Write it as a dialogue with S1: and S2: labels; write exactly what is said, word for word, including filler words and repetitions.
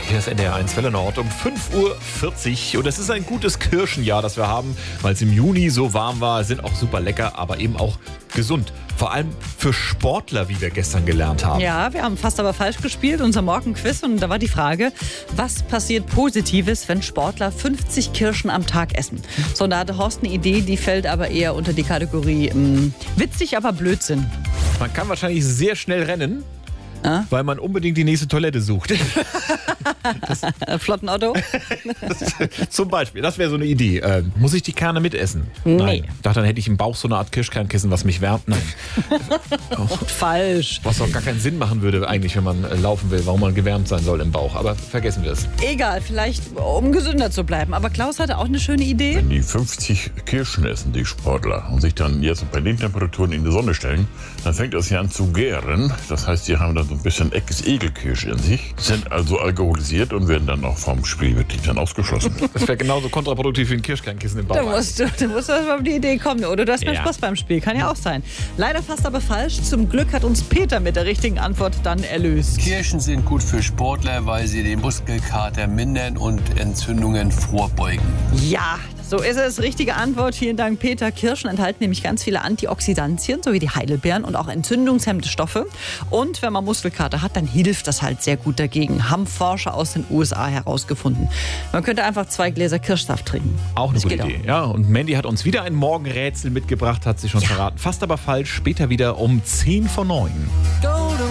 S1: Hier ist N D R eins Welle Nord um fünf Uhr vierzig. Und es ist ein gutes Kirschenjahr, das wir haben, weil es im Juni so warm war. Sind auch super lecker, aber eben auch gesund. Vor allem für Sportler, wie wir gestern gelernt haben.
S2: Ja, wir haben fast aber falsch gespielt, unser Morgenquiz. Und da war die Frage, was passiert Positives, wenn Sportler fünfzig Kirschen am Tag essen? So, und da hatte Horst eine Idee, die fällt aber eher unter die Kategorie mh, witzig, aber Blödsinn.
S1: Man kann wahrscheinlich sehr schnell rennen,
S2: Ah?
S1: weil man unbedingt die nächste Toilette sucht.
S2: Flotten Otto?
S1: Das, zum Beispiel, das wäre so eine Idee. Äh, muss ich die Kerne mitessen?
S2: Nee.
S1: Nein. Ich dachte, dann hätte ich im Bauch so eine Art Kirschkernkissen, was mich wärmt. Nein. Oh.
S2: Falsch.
S1: Was auch gar keinen Sinn machen würde eigentlich, wenn man äh, laufen will, warum man gewärmt sein soll im Bauch. Aber vergessen wir es.
S2: Egal, vielleicht um gesünder zu bleiben. Aber Klaus hatte auch eine schöne Idee.
S3: Wenn die fünfzig Kirschen essen, die Sportler, und sich dann jetzt bei den Temperaturen in die Sonne stellen, dann fängt das ja an zu gären. Das heißt, die haben dann so ein bisschen Ex-Egelkirsch in sich, sind also alkoholisiert und werden dann auch vom Spielbetrieb dann ausgeschlossen.
S1: Das wäre genauso kontraproduktiv wie ein Kirschkernkissen im Bauch.
S2: Da musst du, da musst du erst mal auf die Idee kommen. Oder du hast mehr
S1: Ja.
S2: Spaß beim Spiel. Kann ja auch sein. Leider fast aber falsch. Zum Glück hat uns Peter mit der richtigen Antwort dann erlöst.
S4: Kirschen sind gut für Sportler, weil sie den Muskelkater mindern und Entzündungen vorbeugen.
S2: Ja, so ist es. Richtige Antwort. Vielen Dank, Peter. Kirschen enthalten nämlich ganz viele Antioxidantien, sowie die Heidelbeeren und auch entzündungshemmende Stoffe. Und wenn man Muskelkater hat, dann hilft das halt sehr gut dagegen. Haben Forscher aus den U S A herausgefunden. Man könnte einfach zwei Gläser Kirschsaft trinken.
S1: Auch eine
S2: Das
S1: gute
S2: geht
S1: Idee. Ja, und Mandy hat uns wieder ein Morgenrätsel mitgebracht, hat sie schon verraten. Fast aber falsch. Später wieder um zehn vor neun.